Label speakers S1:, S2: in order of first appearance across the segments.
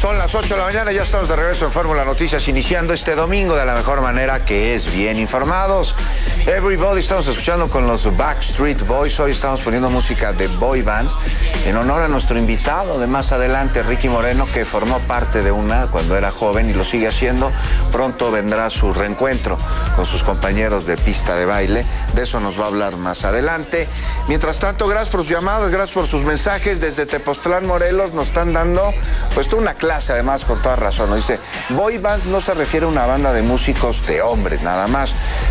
S1: Son las 8 de la mañana, ya estamos de regreso en Fórmula Noticias, iniciando este domingo de la mejor manera, que es bien informados. Everybody, estamos escuchando con los Backstreet Boys. Hoy estamos poniendo música de boy bands en honor a nuestro invitado de más adelante, Ricky Moreno, que formó parte de una cuando era joven y lo sigue haciendo. Pronto vendrá su reencuentro con sus compañeros de pista de baile. De eso nos va a hablar más adelante. Mientras tanto, gracias por sus llamadas, gracias por sus mensajes. Desde Tepoztlán, Morelos, nos están dando pues toda una clase, además, con toda razón. Nos dice, boy bands no se refiere a una banda de músicos de hombres nada más,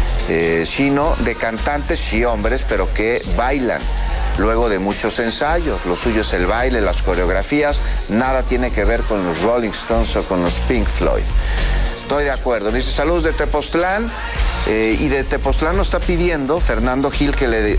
S1: sino de cantantes y hombres, pero que bailan luego de muchos ensayos. Lo suyo es el baile, las coreografías. Nada tiene que ver con los Rolling Stones o con los Pink Floyd. Estoy de acuerdo. Dice, saludos de Tepoztlán. Y de Tepoztlán nos está pidiendo Fernando Gil que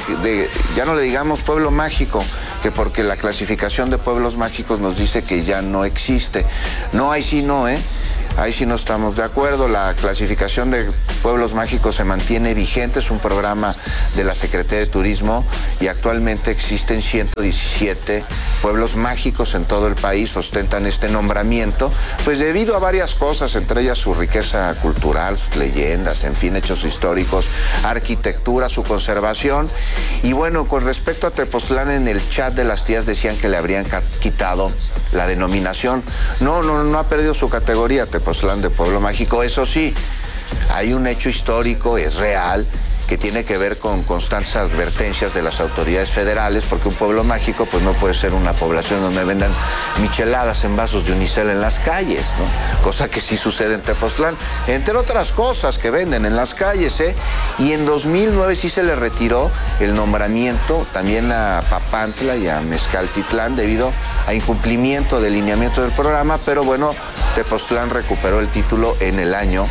S1: ya no le digamos pueblo mágico, que porque la clasificación de pueblos mágicos nos dice que ya no existe. No, ahí sí no, ahí sí no estamos de acuerdo. La clasificación de pueblos mágicos se mantiene vigente, es un programa de la Secretaría de Turismo y actualmente existen 117 pueblos mágicos en todo el país, ostentan este nombramiento, pues debido a varias cosas, entre ellas su riqueza cultural, sus leyendas, en fin, hechos históricos, arquitectura, su conservación. Y bueno, con respecto a Tepoztlán, en el chat de las tías decían que le habrían quitado la denominación. No ha perdido su categoría Tepoztlán de pueblo mágico. Eso sí, hay un hecho histórico, es real, que tiene que ver con constantes advertencias de las autoridades federales, porque un pueblo mágico pues no puede ser una población donde vendan micheladas en vasos de unicel en las calles, ¿no? Cosa que sí sucede en Tepoztlán, entre otras cosas que venden en las calles, Y en 2009 sí se le retiró el nombramiento también a Papantla y a Mezcaltitlán debido a incumplimiento del lineamiento del programa, pero bueno, Tepoztlán recuperó el título en el año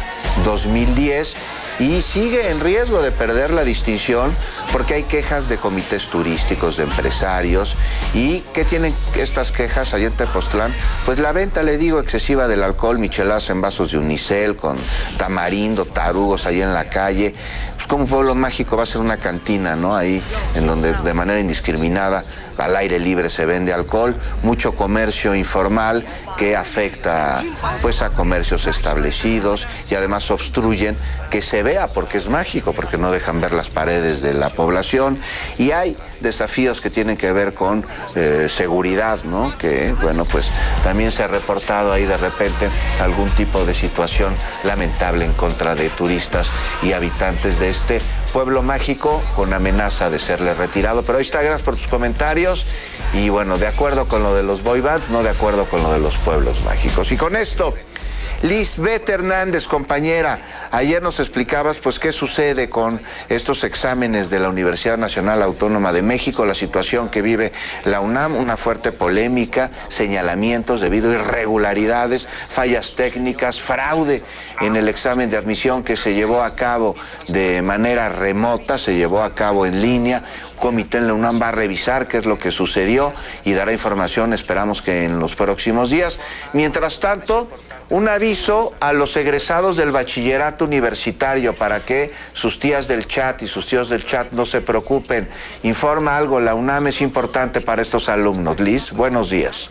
S1: 2010 y sigue en riesgo de perder la distinción porque hay quejas de comités turísticos, de empresarios. ¿Y qué tienen estas quejas allá en Tepoztlán? Pues la venta, le digo, excesiva del alcohol, micheladas en vasos de unicel, con tamarindo, tarugos ahí en la calle. Pues como un pueblo mágico va a ser una cantina, ¿no? Ahí en donde de manera indiscriminada al aire libre se vende alcohol, mucho comercio informal que afecta pues a comercios establecidos y además obstruyen que se vea porque es mágico, porque no dejan ver las paredes de la población. Y hay desafíos que tienen que ver con seguridad, ¿no? Que bueno, pues también se ha reportado ahí de repente algún tipo de situación lamentable en contra de turistas y habitantes de este pueblo mágico con amenaza de serle retirado. Pero ahí está, gracias por tus comentarios. Y bueno, de acuerdo con lo de los boy bands, no de acuerdo con lo de los pueblos mágicos. Y con esto, Lisbeth Hernández, compañera, ayer nos explicabas pues qué sucede con estos exámenes de la Universidad Nacional Autónoma de México, la situación que vive la UNAM, una fuerte polémica, señalamientos debido a irregularidades, fallas técnicas, fraude en el examen de admisión que se llevó a cabo de manera remota, se llevó a cabo en línea. Comité en la UNAM va a revisar qué es lo que sucedió y dará información, esperamos que en los próximos días. Mientras tanto, un aviso a los egresados del bachillerato universitario para que sus tías del chat y sus tíos del chat no se preocupen. Informa algo, la UNAM es importante para estos alumnos. Liz, buenos días.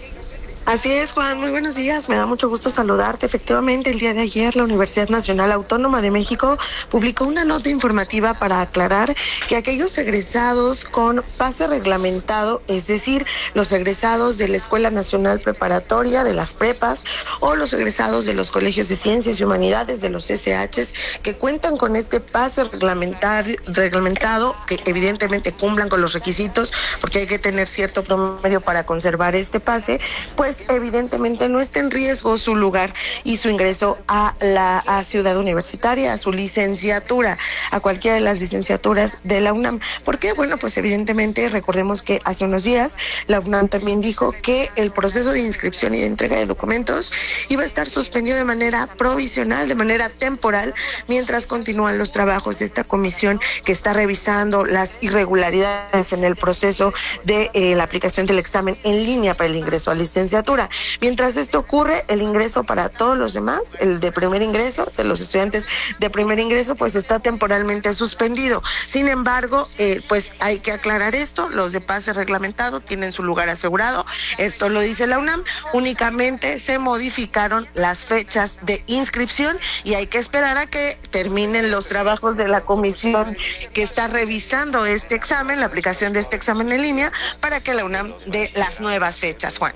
S2: Así es, Juan, muy buenos días, me da mucho gusto saludarte. Efectivamente, el día de ayer la Universidad Nacional Autónoma de México publicó una nota informativa para aclarar que aquellos egresados con pase reglamentado, es decir, los egresados de la Escuela Nacional Preparatoria, de las prepas, o los egresados de los colegios de ciencias y humanidades, de los SHs, que cuentan con este pase reglamentado, que evidentemente cumplan con los requisitos, porque hay que tener cierto promedio para conservar este pase, pues evidentemente no está en riesgo su lugar y su ingreso a Ciudad Universitaria, a su licenciatura, a cualquiera de las licenciaturas de la UNAM. ¿Por qué? Bueno, pues evidentemente recordemos que hace unos días la UNAM también dijo que el proceso de inscripción y de entrega de documentos iba a estar suspendido de manera provisional, de manera temporal, mientras continúan los trabajos de esta comisión que está revisando las irregularidades en el proceso de la aplicación del examen en línea para el ingreso a licenciatura. licenciatura. Mientras esto ocurre, el ingreso para todos los demás, el de primer ingreso, de los estudiantes de primer ingreso, pues está temporalmente suspendido. Sin embargo, pues hay que aclarar esto, los de pase reglamentado tienen su lugar asegurado, esto lo dice la UNAM, únicamente se modificaron las fechas de inscripción y hay que esperar a que terminen los trabajos de la comisión que está revisando este examen, la aplicación de este examen en línea, para que la UNAM dé las nuevas fechas, Juan.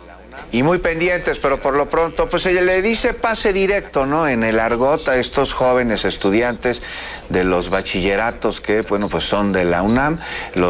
S1: Y muy pendientes, pero por lo pronto, pues ella le dice pase directo, ¿no? En el argot a estos jóvenes estudiantes de los bachilleratos que, bueno, pues son de la UNAM,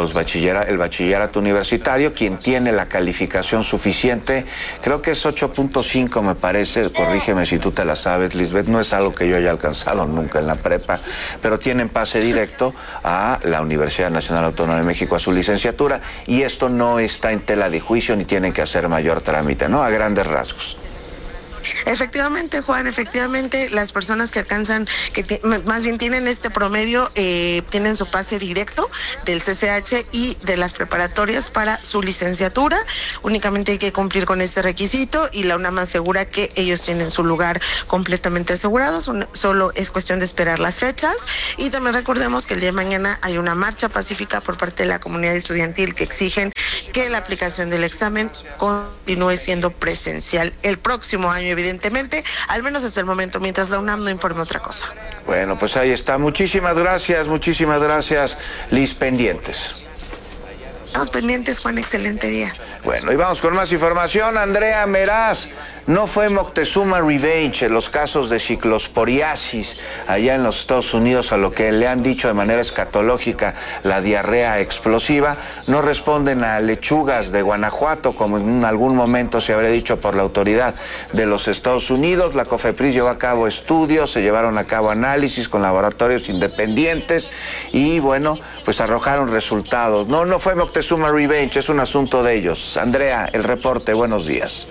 S1: el bachillerato universitario, quien tiene la calificación suficiente, creo que es 8.5 me parece, corrígeme si tú te la sabes, Lisbeth, no es algo que yo haya alcanzado nunca en la prepa, pero tienen pase directo a la Universidad Nacional Autónoma de México a su licenciatura, y esto no está en tela de juicio ni tienen que hacer mayor trámite, ¿no? A grandes rasgos.
S2: Efectivamente, Juan, efectivamente, las personas que alcanzan, más bien tienen este promedio, tienen su pase directo del CCH y de las preparatorias para su licenciatura. Únicamente hay que cumplir con este requisito y la UNAM asegura que ellos tienen su lugar completamente asegurado. Solo es cuestión de esperar las fechas. Y también recordemos que el día de mañana hay una marcha pacífica por parte de la comunidad estudiantil que exigen que la aplicación del examen continúe siendo presencial el próximo año, evidentemente, al menos hasta el momento, mientras la UNAM no informe otra cosa.
S1: Bueno, pues ahí está. Muchísimas gracias, Liz, pendientes.
S2: Estamos pendientes, Juan, excelente día.
S1: Bueno, y vamos con más información. Andrea Meraz, no fue Moctezuma Revenge en los casos de ciclosporiasis allá en los Estados Unidos, a lo que le han dicho de manera escatológica la diarrea explosiva. No responden a lechugas de Guanajuato, como en algún momento se habría dicho por la autoridad de los Estados Unidos. La COFEPRIS llevó a cabo estudios, se llevaron a cabo análisis con laboratorios independientes y, bueno, pues arrojaron resultados. No fue Moctezuma Revenge, es un asunto de ellos. Andrea, el reporte, buenos días.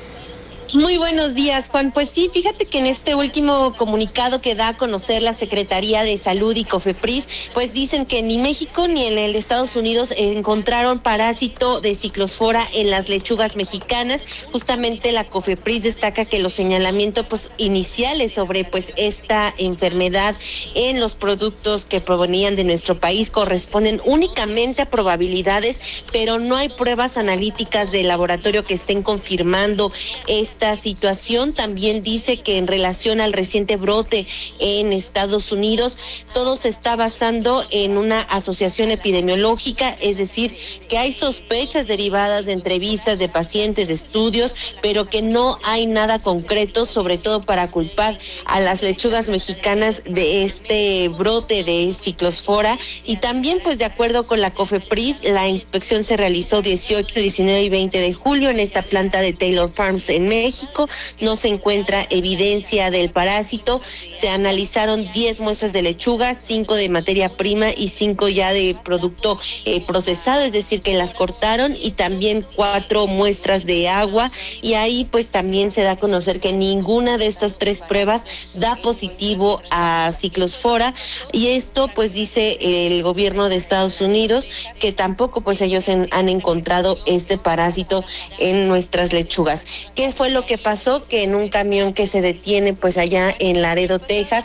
S3: Muy buenos días, Juan. Pues sí, fíjate que en este último comunicado que da a conocer la Secretaría de Salud y COFEPRIS, pues dicen que ni México ni en el Estados Unidos encontraron parásito de ciclospora en las lechugas mexicanas. Justamente la COFEPRIS destaca que los señalamientos iniciales sobre esta enfermedad en los productos que provenían de nuestro país corresponden únicamente a probabilidades, pero no hay pruebas analíticas de laboratorio que estén confirmando esta situación. También dice que en relación al reciente brote en Estados Unidos, todo se está basando en una asociación epidemiológica, es decir, que hay sospechas derivadas de entrevistas de pacientes, de estudios, pero que no hay nada concreto, sobre todo para culpar a las lechugas mexicanas de este brote de ciclospora. Y también, pues de acuerdo con la COFEPRIS, la inspección se realizó 18, 19 y 20 de julio en esta planta de Taylor Farms en México. No se encuentra evidencia del parásito. Se analizaron 10 muestras de lechuga, 5 de materia prima y 5 ya de producto procesado, es decir, que las cortaron, y también 4 muestras de agua. Y ahí pues también se da a conocer que ninguna de estas 3 pruebas da positivo a ciclospora, y esto pues dice el gobierno de Estados Unidos que tampoco pues ellos han encontrado este parásito en nuestras lechugas. ¿Qué fue lo que pasó? Que en un camión que se detiene pues allá en Laredo, Texas,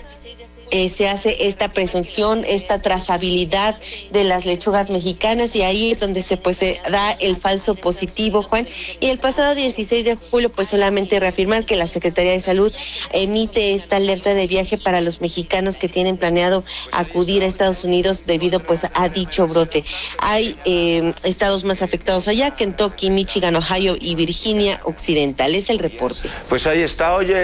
S3: se hace esta presunción, esta trazabilidad de las lechugas mexicanas, y ahí es donde se da el falso positivo, Juan. Y el pasado 16 de julio, pues solamente reafirmar que la Secretaría de Salud emite esta alerta de viaje para los mexicanos que tienen planeado acudir a Estados Unidos debido pues a dicho brote. Hay estados más afectados allá: Kentucky, Michigan, Ohio y Virginia Occidental. Es el reporte.
S1: Pues ahí está. Oye,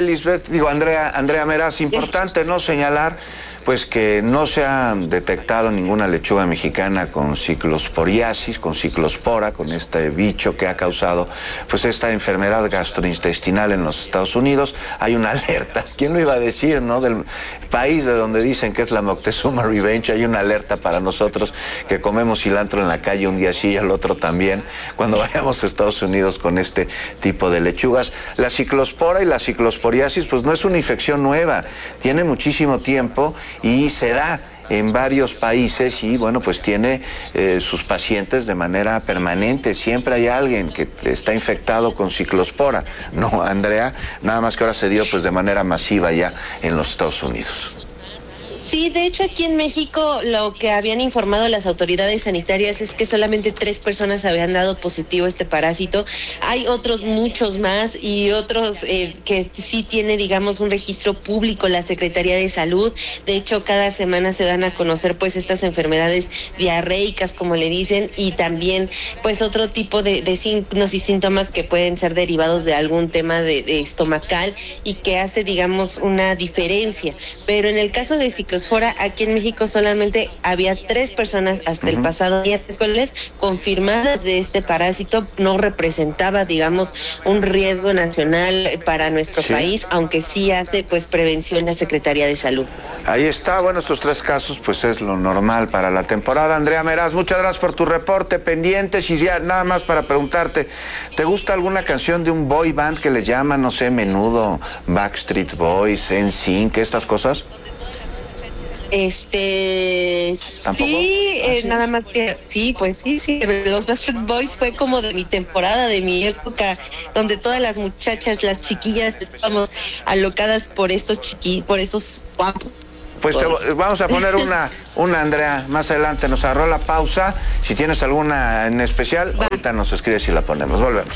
S1: Andrea Meraz, importante no señalar pues que no se ha detectado ninguna lechuga mexicana con ciclosporiasis, con ciclospora, con este bicho que ha causado pues esta enfermedad gastrointestinal en los Estados Unidos. Hay una alerta, ¿quién lo iba a decir, no? Del país de donde dicen que es la Moctezuma Revenge, hay una alerta para nosotros que comemos cilantro en la calle un día sí y al otro también, cuando vayamos a Estados Unidos con este tipo de lechugas. La ciclospora y la ciclosporiasis pues no es una infección nueva, tiene muchísimo tiempo y se da en varios países y bueno, pues tiene sus pacientes de manera permanente. Siempre hay alguien que está infectado con ciclospora. No, Andrea, nada más que ahora se dio pues de manera masiva ya en los Estados Unidos.
S3: Sí, de hecho aquí en México lo que habían informado las autoridades sanitarias es que solamente 3 personas habían dado positivo a este parásito. Hay otros muchos más y otros que sí tiene, digamos, un registro público la Secretaría de Salud. De hecho, cada semana se dan a conocer pues estas enfermedades diarreicas, como le dicen, y también pues otro tipo de signos y síntomas que pueden ser derivados de algún tema de estomacal y que hace, digamos, una diferencia. Pero en el caso de ciclospora, aquí en México solamente había 3 personas hasta el pasado miércoles confirmadas de este parásito. No representaba, digamos, un riesgo nacional para nuestro país, aunque sí hace pues prevención la Secretaría de Salud.
S1: Ahí está, bueno, estos 3 casos pues es lo normal para la temporada. Andrea Meraz, muchas gracias por tu reporte, pendientes. Y ya nada más para preguntarte, ¿te gusta alguna canción de un boy band que le llaman, no sé, Menudo, Backstreet Boys, NSYNC, estas cosas?
S3: ¿Tampoco? Sí, ¿sí? Nada más que, sí, pues sí, los Backstreet Boys fue como de mi temporada, de mi época, donde todas las muchachas, las chiquillas, estábamos alocadas por estos guapos.
S1: Pues vamos a poner una, Andrea, más adelante nos agarró la pausa. Si tienes alguna en especial, ahorita nos escribes y la ponemos. Volvemos.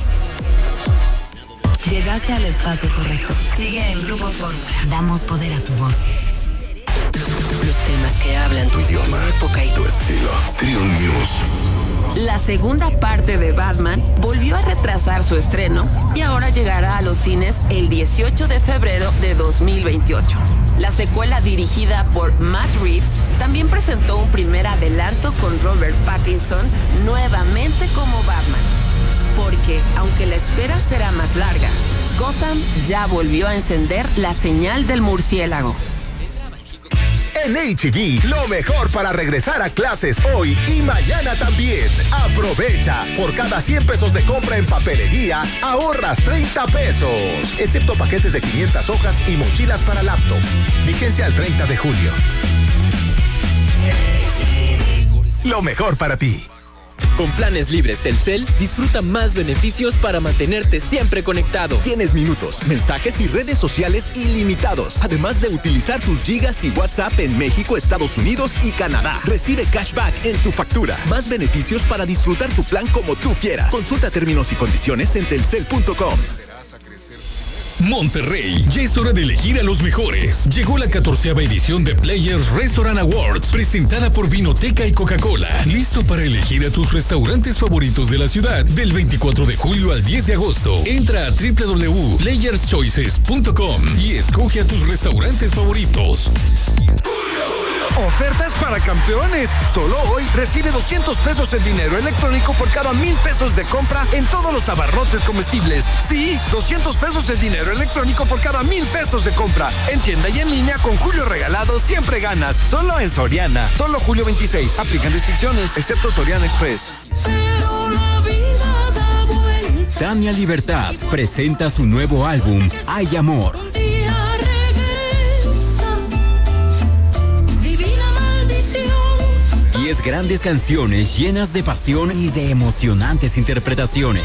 S4: Llegaste al espacio correcto. Sigue en Grupo Fórmula. Damos poder a tu voz. Los temas que hablan tu idioma, época y tu estilo.
S5: Triun News.
S4: La segunda parte de Batman volvió a retrasar su estreno y ahora llegará a los cines el 18 de febrero de 2028. La secuela, dirigida por Matt Reeves, también presentó un primer adelanto con Robert Pattinson nuevamente como Batman. Porque, aunque la espera será más larga, Gotham ya volvió a encender la señal del murciélago.
S5: En H-E-B, lo mejor para regresar a clases hoy y mañana también. Aprovecha. Por cada 100 pesos de compra en papelería, ahorras 30 pesos. Excepto paquetes de 500 hojas y mochilas para laptop. Vigencia al 30 de julio. Lo mejor para ti.
S6: Con planes libres Telcel, disfruta más beneficios para mantenerte siempre conectado.
S5: Tienes minutos, mensajes y redes sociales ilimitados. Además de utilizar tus gigas y WhatsApp en México, Estados Unidos y Canadá. Recibe cashback en tu factura. Más beneficios para disfrutar tu plan como tú quieras. Consulta términos y condiciones en telcel.com.
S7: Monterrey, ya es hora de elegir a los mejores. Llegó la 14ª edición de Players Restaurant Awards, presentada por Vinoteca y Coca-Cola. Listo para elegir a tus restaurantes favoritos de la ciudad del 24 de julio al 10 de agosto. Entra a www.playerschoices.com y escoge a tus restaurantes favoritos.
S8: Ofertas para campeones. Solo hoy recibe 200 pesos en dinero electrónico por cada 1,000 pesos de compra en todos los abarrotes comestibles. Sí, 200 pesos en dinero electrónico por cada 1,000 pesos de compra. En tienda y en línea con Julio Regalado siempre ganas. Solo en Soriana. Solo julio 26. Aplican restricciones, excepto Soriana Express.
S9: Tania Libertad presenta su nuevo álbum, Hay Amor. 10 grandes canciones llenas de pasión y de emocionantes interpretaciones.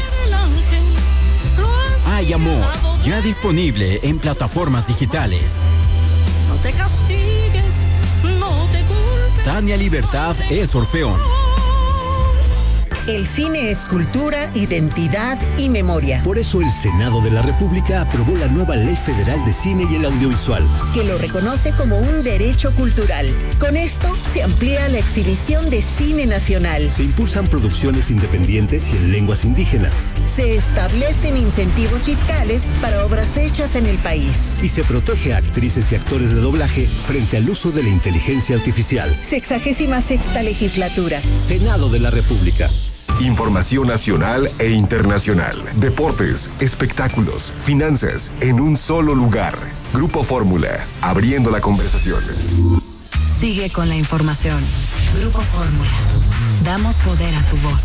S9: Hay Amor, ya disponible en plataformas digitales.
S10: No te castigues, no te culpes.
S9: Tania Libertad es Orfeón.
S11: El cine es cultura, identidad y memoria.
S12: Por eso el Senado de la República aprobó la nueva Ley Federal de Cine y el Audiovisual,
S11: que lo reconoce como un derecho cultural. Con esto se amplía la exhibición de cine nacional.
S12: Se impulsan producciones independientes y en lenguas indígenas.
S11: Se establecen incentivos fiscales para obras hechas en el país.
S12: Y se protege a actrices y actores de doblaje frente al uso de la inteligencia artificial.
S11: 66ª legislatura.
S12: Senado de la República.
S5: Información nacional e internacional. Deportes, espectáculos, finanzas, en un solo lugar. Grupo Fórmula, abriendo la conversación.
S4: Sigue con la información. Grupo Fórmula. Damos poder a tu voz.